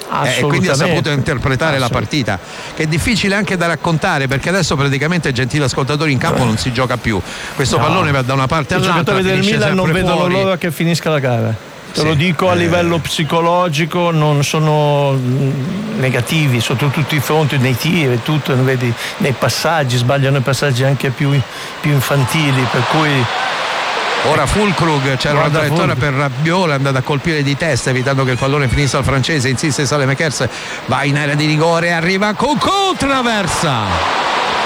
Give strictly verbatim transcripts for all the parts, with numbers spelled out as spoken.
e quindi ha saputo interpretare la partita, che è difficile anche da raccontare, perché adesso praticamente, gentili ascoltatori, in campo non si gioca più, questo no. pallone va da una parte all'altra. I giocatori del Milan non vedono fuori. l'ora che finisca la gara, te sì. lo dico a eh. livello psicologico, non sono negativi sotto tutti i fronti, nei tiri, tutto, vedi, nei passaggi, sbagliano i passaggi anche più, più infantili, per cui ora Füllkrug, c'era una traiettoria per Rabiot, è andato a colpire di testa evitando che il pallone finisse al francese, insiste Saelemaekers, va in area di rigore, arriva Cocu, traversa.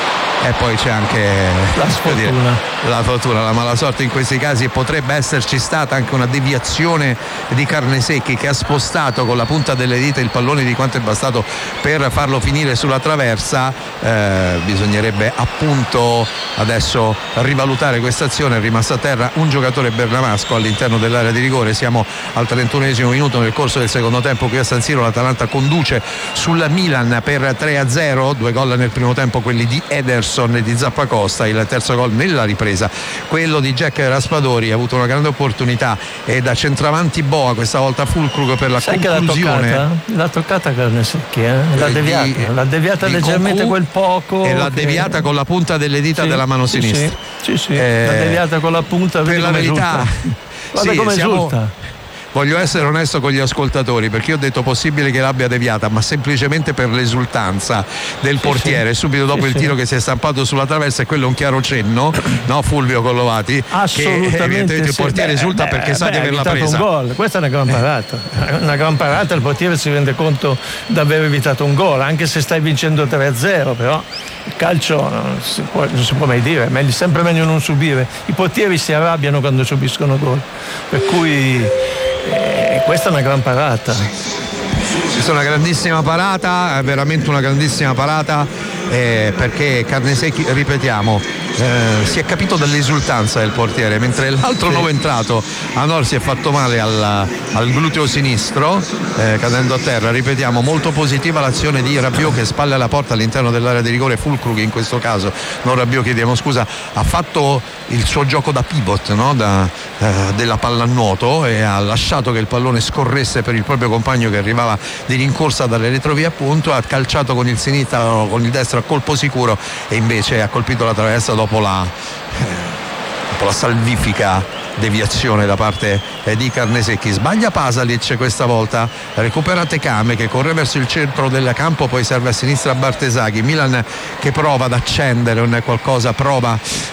E poi c'è anche la sfortuna, dire, la fortuna, la mala sorte in questi casi. Potrebbe esserci stata anche una deviazione di Carnesecchi, che ha spostato con la punta delle dita il pallone di quanto è bastato per farlo finire sulla traversa. Eh, bisognerebbe appunto adesso rivalutare questa azione. È rimasto a terra un giocatore bergamasco all'interno dell'area di rigore. Siamo al trentunesimo minuto nel corso del secondo tempo qui a San Siro. L'Atalanta conduce sul Milan per tre a zero, due gol nel primo tempo, quelli di Ederson e di Zappacosta, il terzo gol nella ripresa quello di Jack Raspadori. Ha avuto una grande opportunità e da centravanti boa questa volta Füllkrug per la Sai conclusione. Che l'ha toccata, l'ha toccata Carnesecchi, eh? l'ha Eh, deviata, di, l'ha deviata di leggermente Cocu, quel poco e l'ha che... deviata con la punta delle dita sì, della mano sì, sinistra. Sì, sì, sì. Eh, l'ha deviata con la punta. Per la verità, guarda sì, come siamo... risulta. Voglio essere onesto con gli ascoltatori, perché io ho detto possibile che l'abbia deviata, ma semplicemente per l'esultanza del sì, portiere, sì. subito dopo sì, il tiro sì. che si è stampato sulla traversa, e quello è un chiaro cenno, no Fulvio Collovati? Assolutamente che evidentemente il portiere sì. esulta beh, perché beh, sa beh, di averla evitato presa. Un gol. Questa è una gran parata, una gran parata, il portiere si rende conto di aver evitato un gol, anche se stai vincendo tre a zero, però il calcio non si può, non si può mai dire, è meglio, sempre meglio non subire. I portieri si arrabbiano quando subiscono gol, per cui eh, questa è una gran parata. Questa è una grandissima parata, è veramente una grandissima parata, eh, perché Carnesecchi, ripetiamo, eh, si è capito dall'esultanza del portiere, mentre l'altro sì. nuovo entrato Anor si è fatto male al, al gluteo sinistro, eh, cadendo a terra. Ripetiamo, molto positiva l'azione di Rabiot, che spalle alla porta all'interno dell'area di rigore. Füllkrug in questo caso, non Rabiot, chiediamo scusa, ha fatto il suo gioco da pivot, no? da, eh, della pallanuoto, e ha lasciato che il pallone scorresse per il proprio compagno che arrivava di rincorsa dalle retrovie, appunto, ha calciato con il sinistro, con il destro a colpo sicuro, e invece ha colpito la traversa dopo la, eh, dopo la salvifica deviazione da parte eh, di Carnesecchi. Sbaglia Pasalic questa volta, recupera Tecame che corre verso il centro del campo, poi serve a sinistra Bartesaghi. Milan che prova ad accendere un qualcosa, prova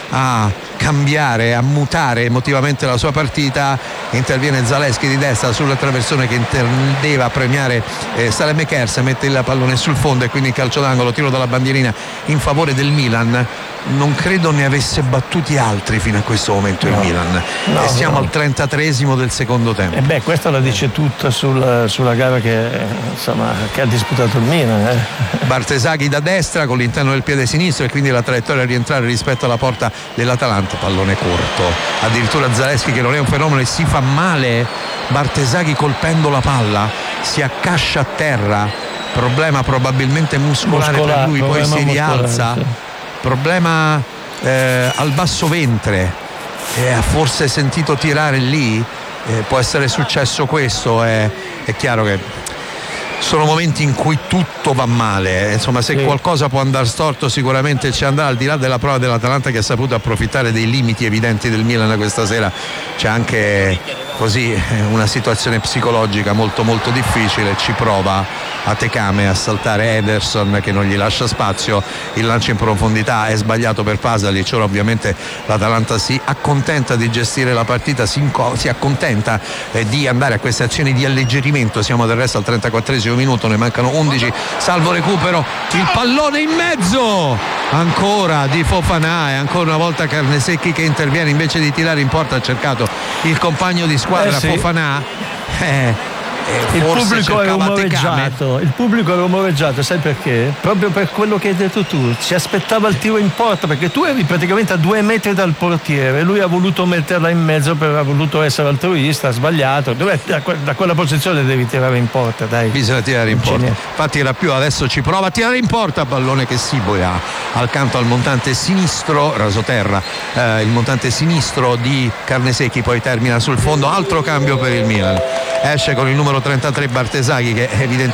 a cambiare, a mutare emotivamente la sua partita. Interviene Zalewski di destra sulla traversone che intendeva premiare eh, Saelemaekers, mette il pallone sul fondo e quindi calcio d'angolo, tiro dalla bandierina in favore del Milan. Non credo ne avesse battuti altri fino a questo momento no, il Milan no, e siamo no. al trentatreesimo del secondo tempo. E beh, questa la dice tutta sul, sulla gara che, insomma, che ha disputato il Milan. Eh. Bartesaghi da destra con l'interno del piede sinistro e quindi la traiettoria a rientrare rispetto alla porta dell'Atalanta. Pallone corto, addirittura Zalewski, che non è un fenomeno e si fa male. Bartesaghi colpendo la palla si accascia a terra, problema probabilmente muscolare, muscolare per lui, poi si rialza, sì. problema eh, al basso ventre, eh, ha forse sentito tirare lì, eh, può essere successo questo. È, è chiaro che sono momenti in cui tutto va male, eh. insomma, se sì. qualcosa può andare storto sicuramente ci andrà, al di là della prova dell'Atalanta che ha saputo approfittare dei limiti evidenti del Milan questa sera. C'è anche così una situazione psicologica molto molto difficile, ci prova a Tecame a saltare Ederson che non gli lascia spazio, il lancio in profondità è sbagliato per Pasalic. Ora ovviamente l'Atalanta si accontenta di gestire la partita, si, inco- si accontenta eh, di andare a queste azioni di alleggerimento. Siamo del resto al trentaquattresimo minuto, ne mancano undici, salvo recupero, il pallone in mezzo ancora di Fofana, e ancora una volta Carnesecchi che interviene invece di tirare in porta, ha cercato il compagno di squadra eh sì. Fofana. eh, Il pubblico è umoreggiato, il pubblico è umoreggiato, sai perché? Proprio per quello che hai detto tu, si aspettava il tiro in porta, perché tu eri praticamente a due metri dal portiere, lui ha voluto metterla in mezzo, per, ha voluto essere altruista, ha sbagliato. Dove, da, da quella posizione devi tirare in porta, dai. Bisogna tirare in porta, infatti era più, adesso ci prova a tirare in porta, pallone che siboia accanto al montante sinistro, rasoterra, eh, il montante sinistro di Carnesecchi, poi termina sul fondo. Altro cambio per il Milan, esce con il numero trentatré Bartesaghi che evidentemente